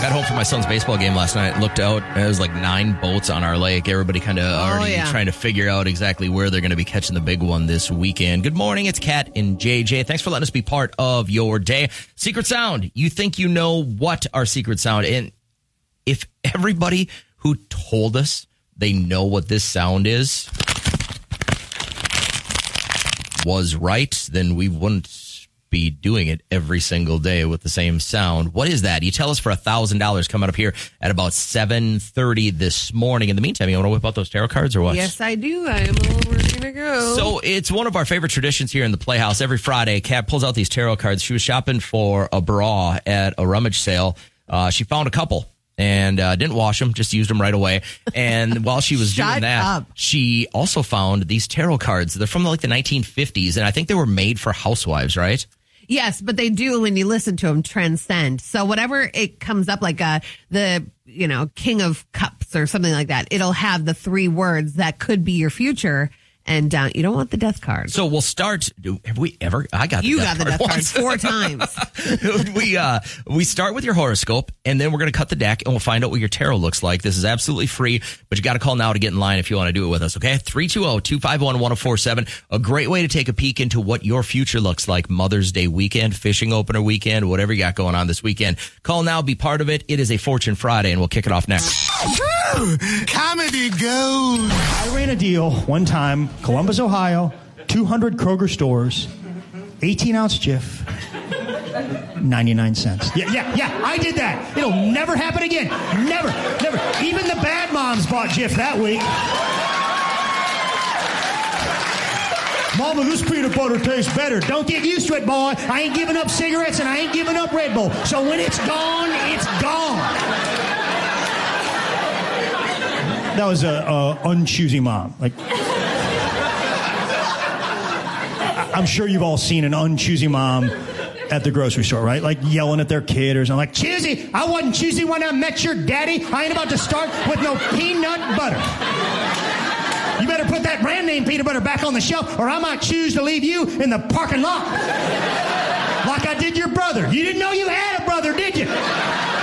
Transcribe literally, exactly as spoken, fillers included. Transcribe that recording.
Got home from my son's baseball game last night. Looked out. There was like nine boats on our lake. Everybody kind of already yeah. trying to figure out exactly where they're going to be catching the big one this weekend. Good morning. It's Kat and J J. Thanks for letting us be part of your day. Secret sound. You think you know what our secret sound is? And if everybody who told us they know what this sound is was right, then we wouldn't be doing it every single day with the same sound. What is that? You tell us for a thousand dollars coming up here at about seven thirty this morning. In the meantime, you want to whip out those tarot cards or what? Yes, I do. I am all ready to go. So it's one of our favorite traditions here in the Playhouse. Every Friday, Kat pulls out these tarot cards. She was shopping for a bra at a rummage sale. Uh, she found a couple. And uh, didn't wash them, just used them right away. And while she was Shut doing that, up. she also found these tarot cards. They're from like the nineteen fifties, and I think they were made for housewives, right? Yes, but they do, when you listen to them, transcend. So whatever it comes up, like uh, the, you know, King of Cups or something like that, it'll have the three words that could be your future. And uh, you don't want the death card. So we'll start. Have we ever? I got the You death got the card death card once. four times. we uh we start with your horoscope, and then we're going to cut the deck, and we'll find out what your tarot looks like. This is absolutely free, but you got to call now to get in line if you want to do it with us, okay? three two zero, two five one, one zero four seven. A great way to take a peek into what your future looks like. Mother's Day weekend, fishing opener weekend, whatever you got going on this weekend. Call now, be part of it. It is a Fortune Friday, and we'll kick it off next. Woo! Comedy gold. I ran a deal one time, Columbus, Ohio, two hundred Kroger stores, eighteen ounce Jif, ninety-nine cents. Yeah, yeah, yeah, I did that. It'll never happen again. Never, never. Even the bad moms bought Jif that week. Mama, this peanut butter tastes better. Don't get used to it, boy. I ain't giving up cigarettes and I ain't giving up Red Bull. So when it's gone, it's gone. That was a, a unchoosy mom. Like, I'm sure you've all seen an unchoosy mom at the grocery store, right? Like yelling at their kid or something. Like, choosy, I wasn't choosy when I met your daddy. I ain't about to start with no peanut butter. You better put that brand name peanut butter back on the shelf, or I might choose to leave you in the parking lot. Like I did your brother. You didn't know you had a brother, did you?